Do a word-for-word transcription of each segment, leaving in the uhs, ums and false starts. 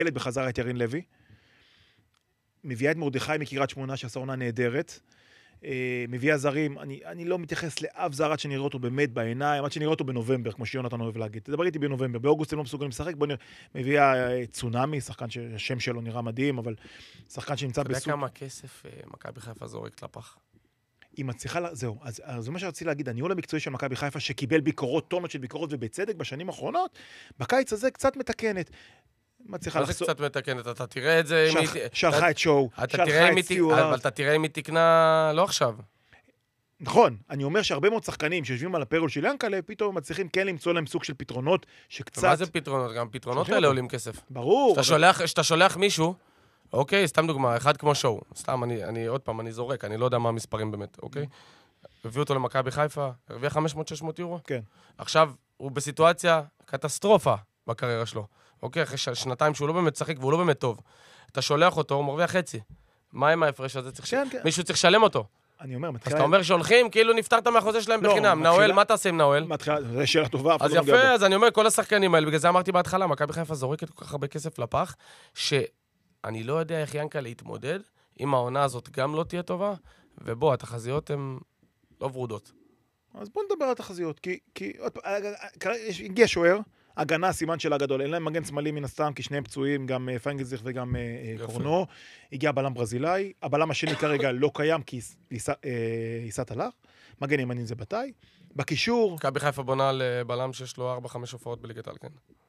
ילד בחזרה את ירין לוי, מביאה את מרדכי מקריית שמונה, שעשה עונה נהדרת, מביאה זרים, אני, אני לא מתייחס לאף זר עד שנראה אותו באמת בעיניים, עד שנראה אותו בנובמבר, כמו שיונתן אוהב להגיד. תדבר איתי בנובמבר, באוגוסט הם לא מסוגלים לשחק, בוא נראה, מביאה צונאמי, שחקן שהשם שלו נראה מדהים, אבל שחקן שנמצא בסוג... אתה יודע כמה כסף מכבי חיפה זורק לפח? היא מצליחה, זהו, אז, אז זה מה שרציתי להגיד, הניהול המקצועי של מכבי חיפה, שקיבל ביקורות, טונות של ביקורות ובצדק בשנים האחרונות, בקיץ הזה קצת מתקנת. מצליחה לחסות. קצת מתקנת, אתה תראה את זה... שלחה את שואו, שלחה את סיוארט. אבל אתה תראה אם היא תקנה לא עכשיו. נכון, אני אומר שהרבה מאוד שחקנים שיושבים על הפרול של ינקלה, פתאום מצליחים כן למצוא להם סוג של פתרונות שקצת... מה זה פתרונות? גם פתרונות האלה עולים כסף. ברור. שאתה שולח מישהו, אוקיי, סתם דוגמה, אחד כמו שואו, סתם, אני עוד פעם, אני זורק, אני לא יודע מה המספרים באמת, אוקיי? הביאו אותו למכבי חיפה, הרוויח חמש מאות שש מאות יורו. כן. עכשיו, הוא בסיטואציה קטסטרופה בקריירה שלו. אוקיי, אחרי שנתיים שהוא לא באמת שחק והוא לא באמת טוב. אתה שולח אותו, הוא מרוויח חצי. מה עם ההפרש הזה? מישהו צריך לשלם אותו. אני אומר, מתחילה... אז אתה אומר שהולכים, כאילו נפטרת מהחוזה שלהם בחינם. נאואל, מה תעשה עם נאואל? זה שאלה טובה. אז יפה, אז אני אומר, כל השחקנים האלה, בגלל זה אמרתי בהתחלה, מכבי חיפה זורקת כל כך הרבה כסף לפח, שאני לא יודע איך ינקה להתמודד, אם העונה הזאת גם לא תהיה טובה, ובוא, התחזיות הן לא ורודות. אז בוא נדבר על התחזיות, כי הגיע שוער, הגנה, סימן של הגדול. אין להם מגן שמאלי מן הסתם, כי שניהם פצועים, גם פיינגלזיך וגם קורנו. הגיע בלם ברזילאי. הבלם השני כרגע לא קיים, כי ייסת הלך. מגן ימני זה בתאי. בקישור... מכבי חיפה בונה על בלם שיש לו ארבע חמש הופעות בליגת העל, כן.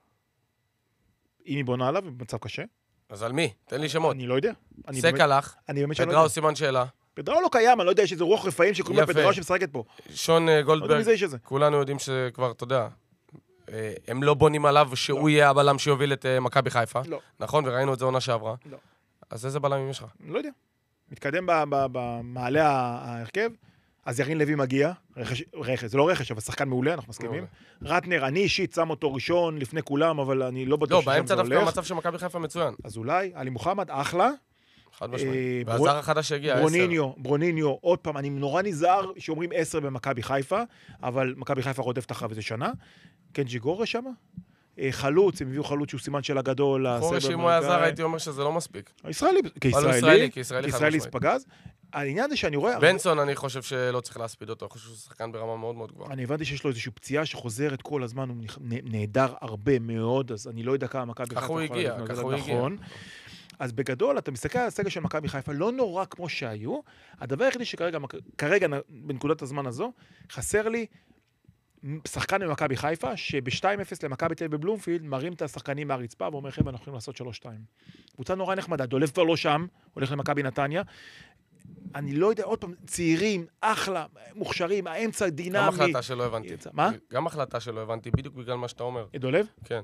אם היא בונה עליו, במצב קשה. אז על מי? תן לי שמות. אני לא יודע. סק הלך. פדראו סימן שאלה. פדראו לא קיים, אני לא יודע שזה רוח רפאים שקוראים לה פדראו שמשחקת פה. שון גולדברג. כולנו יודעים שכבר, אתה יודע, הם לא בונים עליו שהוא יהיה הבלם שיוביל את מכבי חיפה. לא. נכון? וראינו את זה עונה שעברה. לא. אז איזה בלמים יש לך? לא יודע. מתקדם במעלה ההרכב, אז ירין לוי מגיע, רכש, זה לא רכש, אבל שחקן מעולה, אנחנו מסכימים. רטנר, אני אישית שם אותו ראשון לפני כולם, אבל אני לא בטוח ששם זה הולך. לא, באמצע דווקא מצב שמכבי חיפה מצוין. אז אולי, עלי מוחמד, אחלה. חד משמעית. והזר החדש שהגיע, עשר. ברוניניו, ברוניניו, עוד פעם, אני נורא נזהר שאומרים עשר במכבי חיפה, אבל מכבי חיפה רודפת אחריו איזה שנה. קנג'י גורש שם? חלוץ, הם הביאו חלוץ שהוא סימן של הגדול. חורש, אם הוא היה זר, הייתי אומר שזה לא מספיק. ישראלי, כישראלי, כישראלי ספגז. העניין זה שאני רואה... בנסון, אני חושב שלא צריך להספיד אותו, אני חושב שהוא שחקן ברמה מאוד מאוד גבוהה. אני הבנתי שיש לו איזושהי פציעה שחוזרת כל הזמן, הוא נהדר הרבה מאוד, אז אני לא יודע כמה מכבי חיפה... ככה הוא הגיע, ככה הוא הגיע. אז בגדול, אתה מסתכל על הסגל של מכבי חיפה, לא נורא כמו שהיו. הדבר היחידי שכרגע, כרגע, בנקודת הזמן הזו, חסר לי שחקן במכבי חיפה, שב-שתיים אפס למכבי תל אביב בבלומפילד, מרים את השחקנים מהרצפה, ואומר, חבר'ה, אנחנו יכולים לעשות שלוש שתיים. קבוצה נורא נחמדה, דולב כבר לא שם, הולך למכבי נתניה. אני לא יודע, עוד פעם, צעירים, אחלה, מוכשרים, האמצע דינמי. גם החלטה שלא הבנתי. מה? גם החלטה שלא הבנתי, בדיוק בגלל מה שאתה אומר. דולב? כן.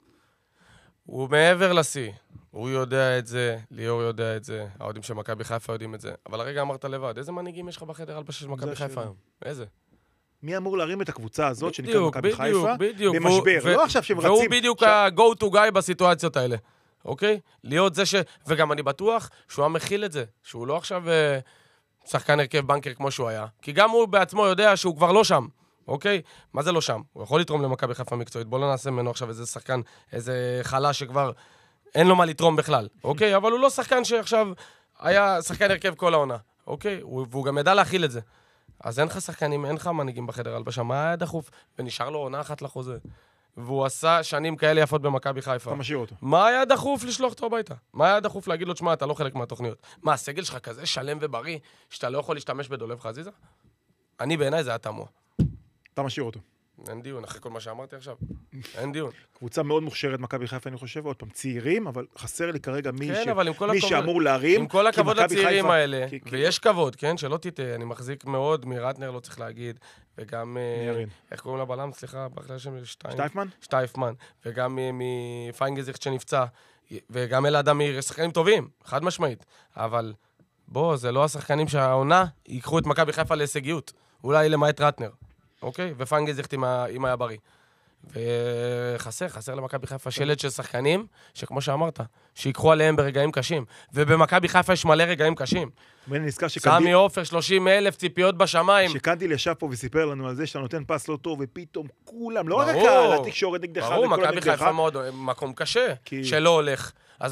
הוא מעבר לשיא. הוא יודע את זה, ליאור יודע את זה, האוהדים של מכבי חיפה יודעים את זה. אבל הרגע אמרת לבד, איזה מנהיגים יש לך בחדר הלבשה של מכבי חיפה היום? איזה? מי אמור להרים את הקבוצה הזאת שנקרא מכבי חיפה? בדיוק, במשבר, לא עכשיו שהם רצים. והוא בדיוק ה-go to guy בסיטואציות האלה, אוקיי? להיות זה ש... וגם אני בטוח שהוא המכיל את זה, שהוא לא עכשיו שחקן הרכב בנקר כמו שהוא היה, כי גם הוא בעצמו יודע שהוא כבר לא שם, אוקיי? מה זה לא שם? הוא יכול לתרום למכבי חיפה מקצועית, בוא לא נעשה ממנו עכשיו איזה שחקן, איזה חלה שכבר אין לו מה לתרום בכלל, אוקיי? אבל הוא לא שחקן שעכשיו היה שחקן הרכב כל העונה, אוקיי? והוא גם ידע להכיל את זה. אז אין לך שחקנים, אין לך מנהיגים בחדר הלבשה, מה היה דחוף? ונשאר לו עונה אחת לחוזה. והוא עשה שנים כאלה יפות במכבי חיפה. אתה משאיר אותו. מה היה דחוף לשלוח אותו הביתה? מה היה דחוף להגיד לו, תשמע, אתה לא חלק מהתוכניות? מה, הסגל שלך כזה שלם ובריא, שאתה לא יכול להשתמש בדולב חזיזה? אני בעיניי זה היה תמוה. אתה משאיר אותו. אין דיון, אחרי כל מה שאמרתי עכשיו. אין דיון. קבוצה מאוד מוכשרת, מכבי חיפה, אני חושב, עוד פעם, צעירים, אבל חסר לי כרגע מי, כן, ש... מי שאמור להרים. עם כל הכבוד לצעירים חיפה... האלה, כי... ויש כבוד, כן, שלא תטעה, אני מחזיק מאוד מרטנר, לא צריך להגיד, וגם, איך קוראים לבלם, סליחה, שטייפמן? שטייפמן, וגם מפיינגזיך שנפצע, וגם אלעד אמיר, שחקנים טובים, חד משמעית, אבל בוא, זה לא השחקנים שהעונה ייקחו את מכבי חיפה להישגיות, אולי למעט רטנר. אוקיי? ופיינגזיך אם היה בריא. וחסר, חסר למכבי חיפה שלד של שחקנים, שכמו שאמרת, שיקחו עליהם ברגעים קשים. ובמכבי חיפה יש מלא רגעים קשים. ואני נזכר שקנדיל... סמי עופר, שלושים אלף ציפיות בשמיים. שקנדיל ישב פה וסיפר לנו על זה שאתה נותן פס לא טוב, ופתאום כולם, לא רק הקהל, התקשורת נגדך, ברור, מכבי חיפה מאוד, מקום קשה, שלא הולך.